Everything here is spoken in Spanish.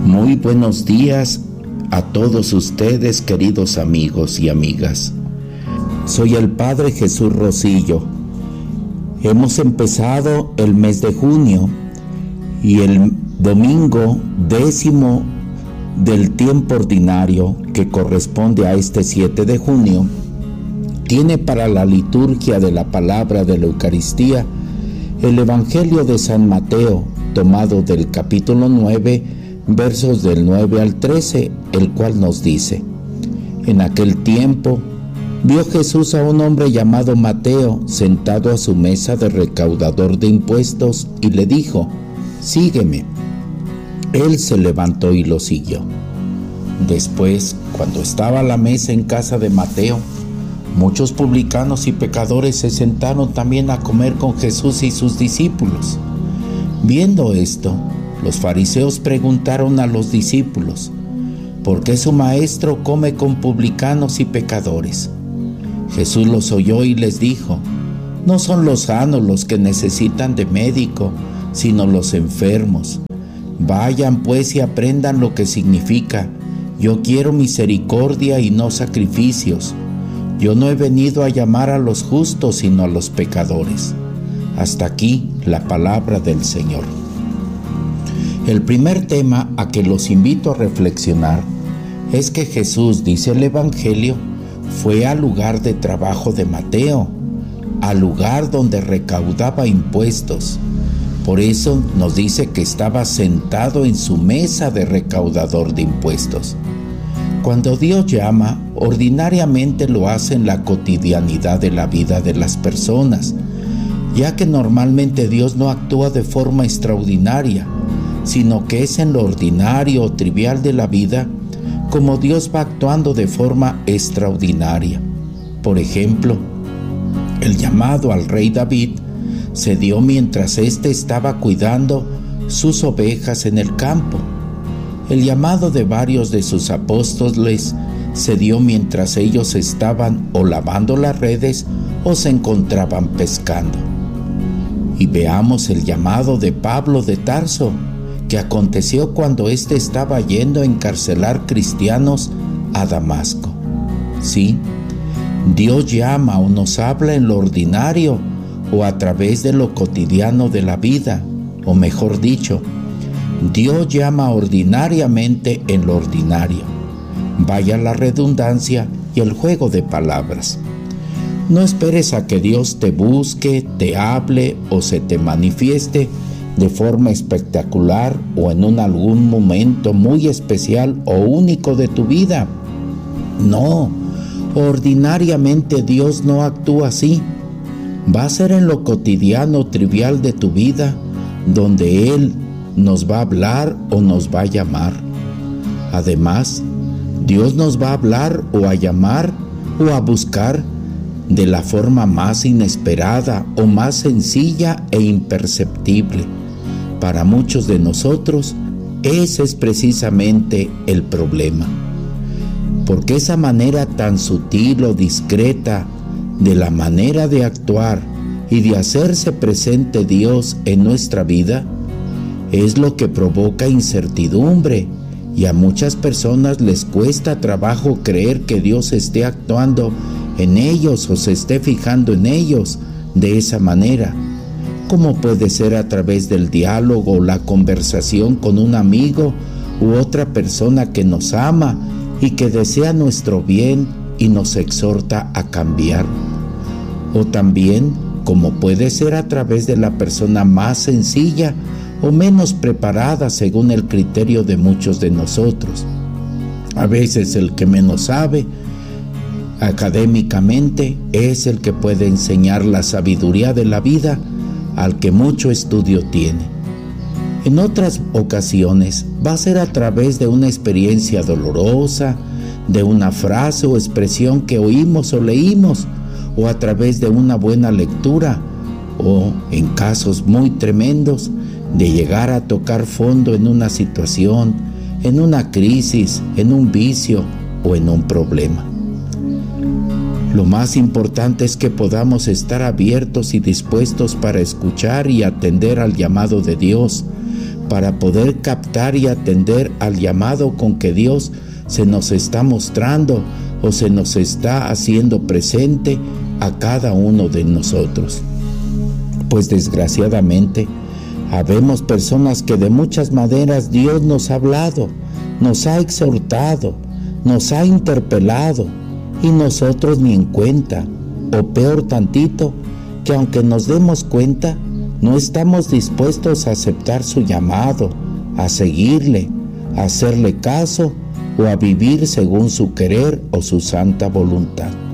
Muy buenos días a todos ustedes, queridos amigos y amigas. Soy el Padre Jesús Rosillo. Hemos empezado el mes de junio y el domingo 10º del tiempo ordinario, que corresponde a este 7 de junio, tiene para la liturgia de la palabra de la Eucaristía el Evangelio de San Mateo, tomado del capítulo 9, versos del 9 al 13, el cual nos dice: En aquel tiempo vio Jesús a un hombre llamado Mateo sentado a su mesa de recaudador de impuestos y le dijo: Sígueme. Él se levantó y lo siguió. Después, cuando estaba a la mesa en casa de Mateo, muchos publicanos y pecadores se sentaron también a comer con Jesús y sus discípulos. Viendo esto, los fariseos preguntaron a los discípulos: ¿por qué su maestro come con publicanos y pecadores? Jesús los oyó y les dijo: No son los sanos los que necesitan de médico, sino los enfermos. Vayan pues y aprendan lo que significa: yo quiero misericordia y no sacrificios. Yo no he venido a llamar a los justos, sino a los pecadores. Hasta aquí la palabra del Señor. El primer tema a que los invito a reflexionar es que Jesús, dice el Evangelio, fue al lugar de trabajo de Mateo, al lugar donde recaudaba impuestos. Por eso nos dice que estaba sentado en su mesa de recaudador de impuestos. Cuando Dios llama, ordinariamente lo hace en la cotidianidad de la vida de las personas, ya que normalmente Dios no actúa de forma extraordinaria, sino que es en lo ordinario o trivial de la vida como Dios va actuando de forma extraordinaria. Por ejemplo, el llamado al rey David se dio mientras éste estaba cuidando sus ovejas en el campo. El llamado de varios de sus apóstoles se dio mientras ellos estaban o lavando las redes o se encontraban pescando. Y veamos el llamado de Pablo de Tarso, que aconteció cuando éste estaba yendo a encarcelar cristianos a Damasco. Sí, Dios llama o nos habla en lo ordinario o a través de lo cotidiano de la vida, o mejor dicho, Dios llama ordinariamente en lo ordinario. Vaya la redundancia y el juego de palabras. No esperes a que Dios te busque, te hable o se te manifieste de forma espectacular o en algún momento muy especial o único de tu vida. No, ordinariamente Dios no actúa así. Va a ser en lo cotidiano trivial de tu vida donde Él nos va a hablar o nos va a llamar. Además, Dios nos va a hablar o a llamar o a buscar de la forma más inesperada o más sencilla e imperceptible. Para muchos de nosotros, ese es precisamente el problema. Porque esa manera tan sutil o discreta de la manera de actuar y de hacerse presente Dios en nuestra vida es lo que provoca incertidumbre, y a muchas personas les cuesta trabajo creer que Dios esté actuando en ellos o se esté fijando en ellos de esa manera. Como puede ser a través del diálogo o la conversación con un amigo u otra persona que nos ama y que desea nuestro bien y nos exhorta a cambiar. O también como puede ser a través de la persona más sencilla o menos preparada según el criterio de muchos de nosotros. A veces el que menos sabe académicamente es el que puede enseñar la sabiduría de la vida al que mucho estudio tiene. En otras ocasiones va a ser a través de una experiencia dolorosa, de una frase o expresión que oímos o leímos, o a través de una buena lectura, o en casos muy tremendos, de llegar a tocar fondo en una situación, en una crisis, en un vicio o en un problema. Lo más importante es que podamos estar abiertos y dispuestos para escuchar y atender al llamado de Dios, para poder captar y atender al llamado con que Dios se nos está mostrando o se nos está haciendo presente a cada uno de nosotros. Pues desgraciadamente, habemos personas que de muchas maneras Dios nos ha hablado, nos ha exhortado, nos ha interpelado y nosotros ni en cuenta, o peor tantito, que aunque nos demos cuenta, no estamos dispuestos a aceptar su llamado, a seguirle, a hacerle caso o a vivir según su querer o su santa voluntad.